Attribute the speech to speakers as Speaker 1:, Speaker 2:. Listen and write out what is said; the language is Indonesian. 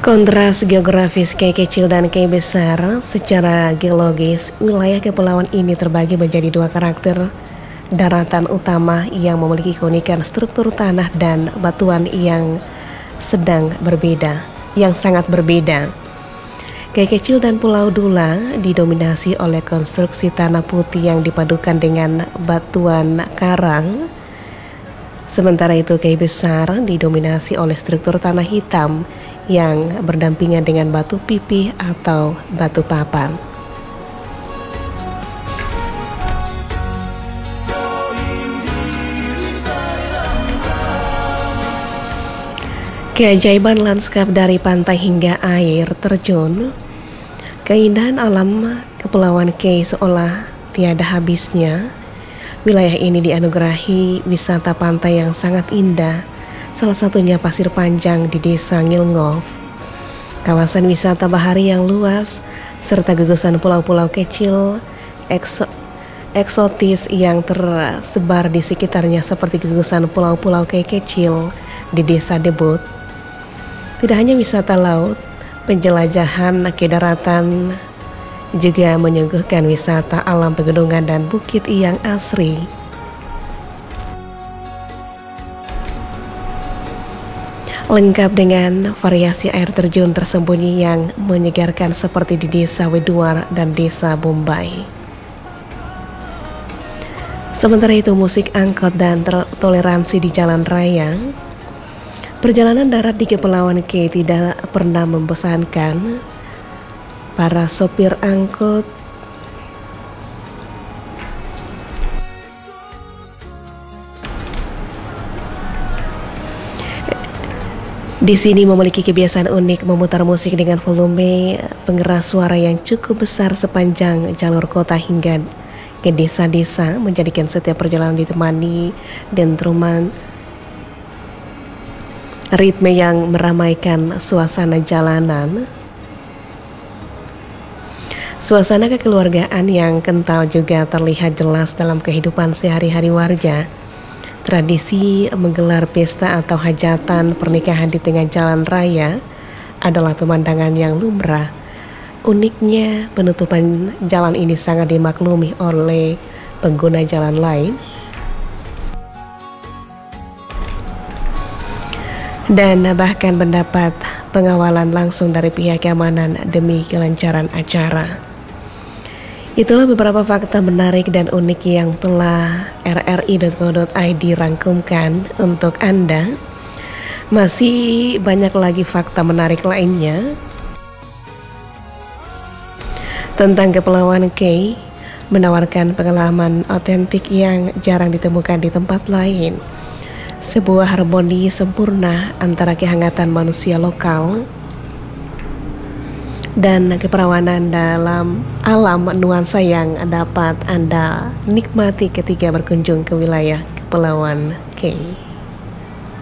Speaker 1: Kontras geografis Kei kecil dan Kei besar. Secara geologis, wilayah kepulauan ini terbagi menjadi dua karakter. Daratan utama yang memiliki keunikan struktur tanah dan batuan yang sangat berbeda. Kei kecil dan Pulau Dula didominasi oleh konstruksi tanah putih yang dipadukan dengan batuan karang. Sementara itu Kei besar didominasi oleh struktur tanah hitam yang berdampingan dengan batu pipih atau batu papan. Keajaiban lanskap dari pantai hingga air terjun, keindahan alam Kepulauan Kei seolah tiada habisnya. Wilayah ini dianugerahi wisata pantai yang sangat indah, salah satunya pasir panjang di desa Ngilngof, kawasan wisata bahari yang luas, serta gugusan pulau-pulau kecil eksotis yang tersebar di sekitarnya seperti gugusan pulau-pulau kecil di desa Debut. Tidak hanya wisata laut, penjelajahan ke daratan juga menyuguhkan wisata alam pegunungan dan bukit yang asri. Lengkap dengan variasi air terjun tersembunyi yang menyegarkan seperti di desa Weduar dan desa Bombay. Sementara itu musik angkot dan toleransi di jalan raya. Perjalanan darat di Kepulauan Kei tidak pernah membosankan. Para sopir angkot di sini memiliki kebiasaan unik memutar musik dengan volume pengeras suara yang cukup besar sepanjang jalur kota hingga ke desa-desa, menjadikan setiap perjalanan ditemani dentuman ritme yang meramaikan suasana jalanan. Suasana kekeluargaan yang kental juga terlihat jelas dalam kehidupan sehari-hari warga. Tradisi menggelar pesta atau hajatan pernikahan di tengah jalan raya adalah pemandangan yang lumrah. Uniknya, penutupan jalan ini sangat dimaklumi oleh pengguna jalan lain dan bahkan mendapat pengawalan langsung dari pihak keamanan demi kelancaran acara. Itulah beberapa fakta menarik dan unik yang telah rri.co.id rangkumkan untuk Anda. Masih banyak lagi fakta menarik lainnya tentang Kepulauan Kei, menawarkan pengalaman otentik yang jarang ditemukan di tempat lain. Sebuah harmoni sempurna antara kehangatan manusia lokal dan keperawanan dalam alam nuansa yang dapat Anda nikmati ketika berkunjung ke wilayah Kepulauan Kei.